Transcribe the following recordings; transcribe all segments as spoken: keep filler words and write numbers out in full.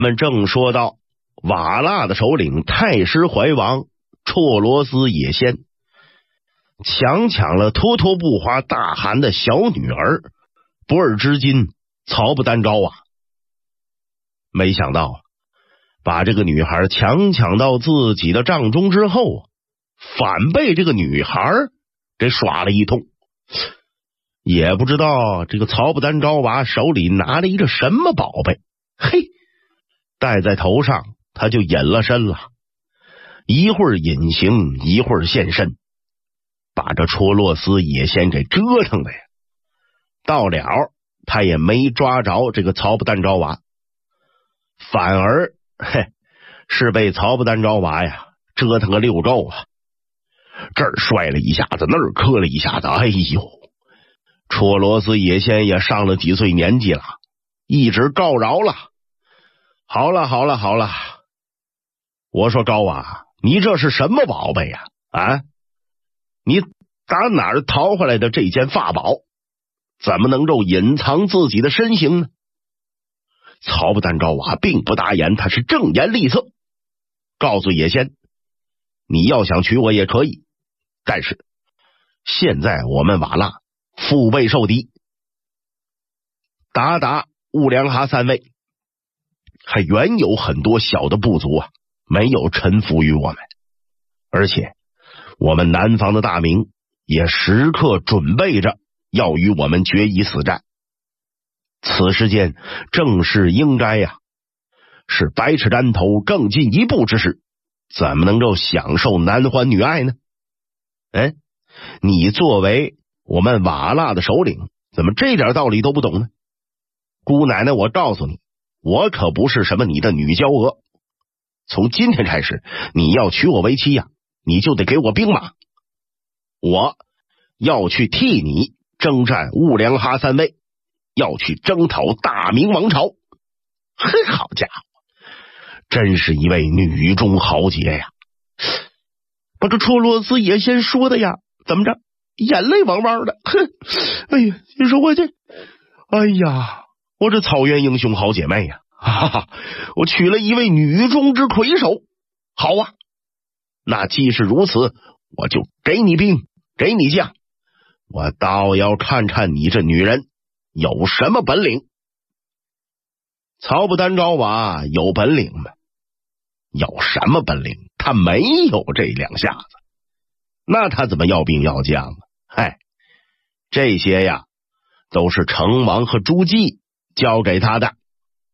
们正说到瓦剌的首领太师怀王绰罗斯也先强抢了脱脱不华大汗的小女儿博尔之金曹不丹昭瓦，没想到把这个女孩强抢到自己的帐中之后，反被这个女孩给耍了一通。也不知道这个曹不丹昭娃手里拿了一个什么宝贝，嘿，戴在头上他就隐了身了，一会儿隐形一会儿现身，把这绰罗斯也先给折腾的呀。到了他也没抓着这个曹不丹昭娃，反而嘿是被曹不丹昭娃呀折腾个溜够啊，这儿摔了一下子，那儿磕了一下子，哎呦，绰罗斯也先也上了几岁年纪了，一直告饶了。好了好了好了，我说昭娃，你这是什么宝贝呀？啊，你打哪儿逃回来的这件法宝？怎么能够隐藏自己的身形呢？曹不丹昭娃并不答言，他是正言厉色，告诉也先，你要想娶我也可以，但是现在我们瓦剌腹背受敌，鞑靼、兀良哈三位还原有很多小的部族啊，没有臣服于我们，而且我们南方的大明也时刻准备着要与我们决一死战。此时间正是应该呀、啊，是百尺竿头更进一步之时，怎么能够享受男欢女爱呢？哎，你作为我们瓦剌的首领，怎么这点道理都不懂呢？姑奶奶，我告诉你，我可不是什么你的女娇娥，从今天开始，你要娶我为妻呀、啊，你就得给我兵马，我要去替你征战兀良哈三位，要去征讨大明王朝。嘿，好家伙，真是一位女中豪杰呀！把这绰罗斯也先说的呀，怎么着，眼泪汪汪的。哼，哎呀，你说我这，哎呀，我这草原英雄好姐妹呀，哈哈，我娶了一位女中之魁首。好啊，那既是如此，我就给你兵，给你将，我倒要看看你这女人有什么本领。曹不丹昭娃有本领吗？有什么本领？他没有这两下子，那他怎么要兵要将啊？嗨，这些呀都是成王和朱姬交给他的。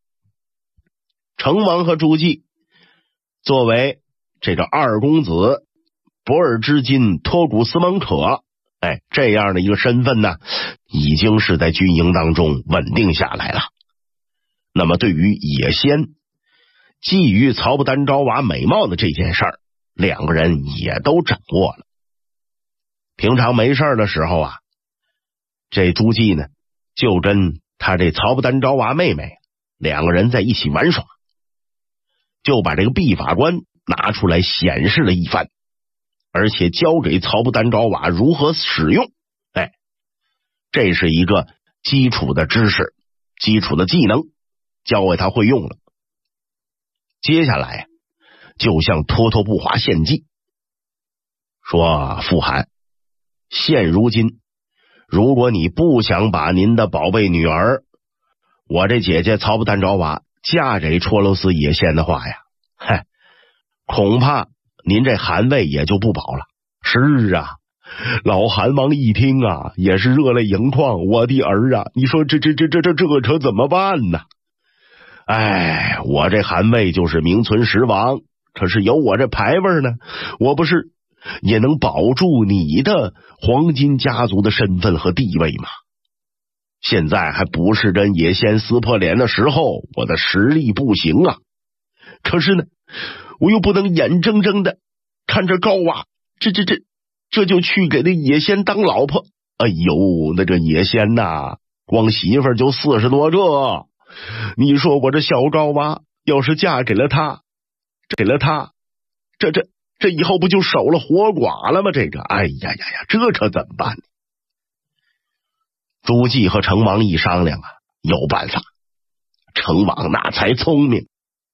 成王和朱姬作为这个二公子博尔之金托古斯蒙可，哎，这样的一个身份呢，已经是在军营当中稳定下来了。那么对于也先觊觎曹不丹昭娃美貌的这件事儿，两个人也都掌握了。平常没事的时候啊，这朱姬呢就跟他这曹不丹昭娃妹妹两个人在一起玩耍，就把这个毕法官拿出来显示了一番，而且教给曹不丹昭娃如何使用。哎，这是一个基础的知识，基础的技能，教给他会用了。接下来就向脱脱不华献计，说傅寒，现如今如果你不想把您的宝贝女儿我这姐姐曹不丹昭娃嫁给绰罗斯也先的话呀，嗨，恐怕您这汗位也就不保了。是啊，老韩王一听啊，也是热泪盈眶，我的儿啊，你说这这这这这这可怎么办呢？哎，我这汗位就是名存实亡，可是有我这牌位呢，我不是也能保住你的黄金家族的身份和地位吗？现在还不是跟也先撕破脸的时候，我的实力不行啊。可是呢，我又不能眼睁睁的看着高娃这这这这就去给那也先当老婆。哎呦，那这也先呐，光媳妇就四十多个，你说我这小高娃要是嫁给了他，给了他，这这这以后不就守了活寡了吗？这个，哎呀呀呀，这可怎么办呢？朱姬和成王一商量啊，有办法。成王那才聪明，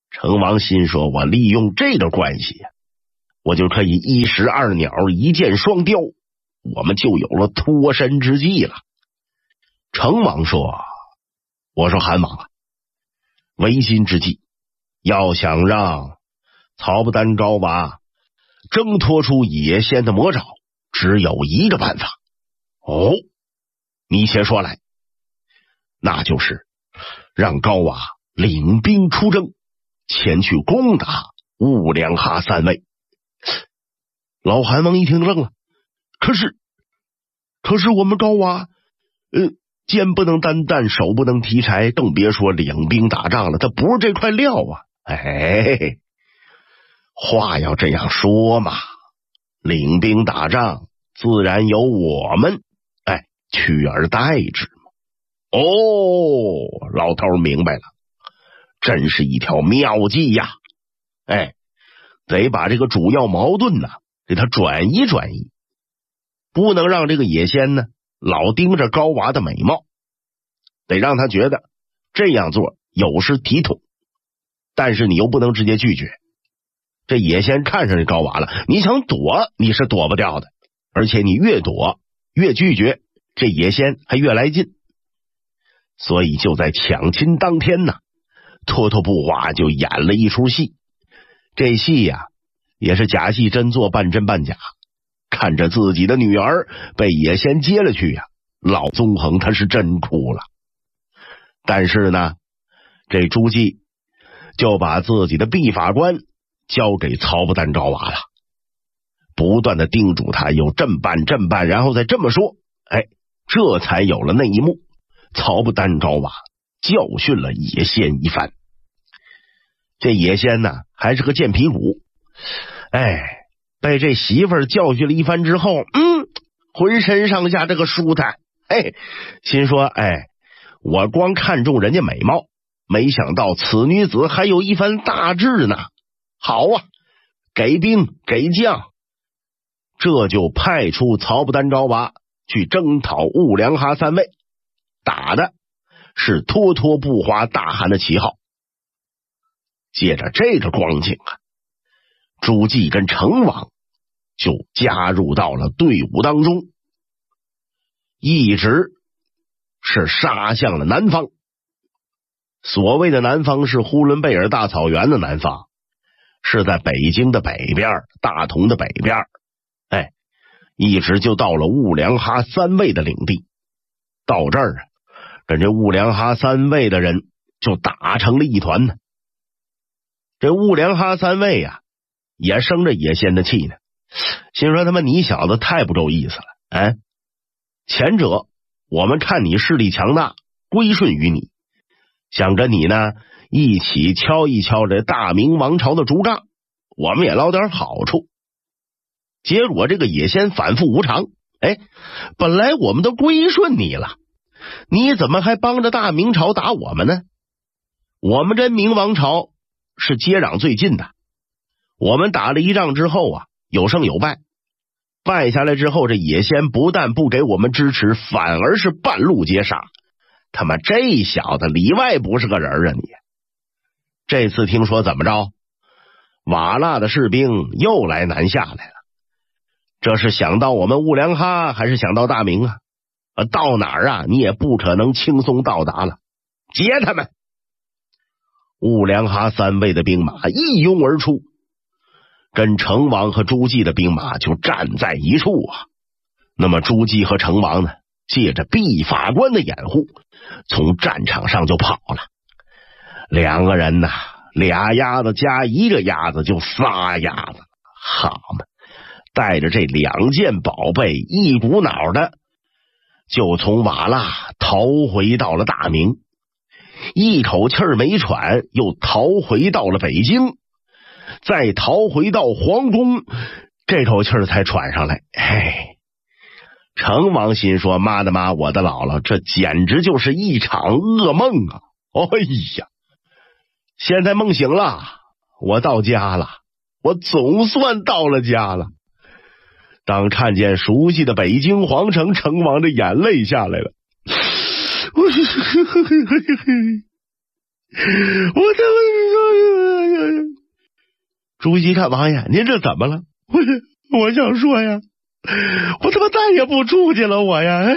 成王心说，我利用这个关系呀，我就可以一石二鸟，一箭双雕，我们就有了脱身之计了。成王说，我说韩王啊，为今之计，要想让曹不丹高娃挣脱出野仙的魔爪，只有一个办法。哦，你先说来。那就是让高娃领兵出征，前去攻打兀良哈三位。老韩王一听愣了，可是可是我们高娃呃，肩不能担担，手不能提柴，更别说领兵打仗了，他不是这块料啊。哎，话要这样说嘛，领兵打仗自然由我们哎取而代之嘛。哦，老头明白了，真是一条妙计呀！哎，得把这个主要矛盾呢给他转移转移，不能让这个野仙呢老盯着高娃的美貌，得让他觉得这样做有失体统，但是你又不能直接拒绝。这野仙看上这高娃了，你想躲你是躲不掉的，而且你越躲越拒绝，这野仙还越来劲。所以就在抢亲当天呢，脱脱不花就演了一出戏。这戏呀、啊、也是假戏真做，半真半假。看着自己的女儿被野仙接了去呀、啊，老宗恒他是真哭了。但是呢，这朱姬就把自己的弼法官交给曹不丹高娃了，不断的叮嘱他有这么办这么办，然后再这么说。哎，这才有了那一幕。曹不丹高娃教训了野仙一番。这野仙呢还是个贱皮骨，哎，被这媳妇儿教训了一番之后，嗯，浑身上下这个舒坦，哎，心说，哎，我光看中人家美貌，没想到此女子还有一番大志呢。好啊，给兵给将，这就派出曹不丹高娃去征讨兀良哈三位，打的是脱脱不花大汗的旗号。借着这个光景啊，朱姬跟成王就加入到了队伍当中，一直是杀向了南方。所谓的南方是呼伦贝尔大草原的南方，是在北京的北边，大同的北边，哎，一直就到了兀良哈三位的领地。到这儿啊，跟这兀良哈三位的人就打成了一团呢。这兀良哈三位啊，也生着野仙的气呢，心说他妈你小子太不够意思了。哎，前者我们看你势力强大，归顺于你，想着你呢一起敲一敲这大明王朝的竹杠，我们也捞点好处。结果这个野仙反复无常，哎，本来我们都归顺你了，你怎么还帮着大明朝打我们呢？我们这明王朝是接壤最近的，我们打了一仗之后啊，有胜有败，败下来之后，这野仙不但不给我们支持，反而是半路截杀。他妈这小子里外不是个人啊！你这次听说怎么着，瓦剌的士兵又来南下来了，这是想到我们兀良哈还是想到大明啊？到哪儿啊你也不可能轻松到达了，接他们！兀良哈三位的兵马一拥而出，跟成王和朱姬的兵马就站在一处啊。那么朱姬和成王呢，借着弼法官的掩护，从战场上就跑了。两个人呢，俩鸭子加一个鸭子就仨鸭子，好嘛，带着这两件宝贝，一股脑的就从瓦剌逃回到了大明，一口气儿没喘，又逃回到了北京，再逃回到皇宫，这口气儿才喘上来。嘿，成王心说，妈的妈，我的姥姥，这简直就是一场噩梦啊！哎呀，现在梦醒了，我到家了，我总算到了家了。当看见熟悉的北京皇城，成王的眼泪下来了。我我朱熹看王爷，您这怎么了？我我想说呀，我他妈再也不出去了，我呀！哎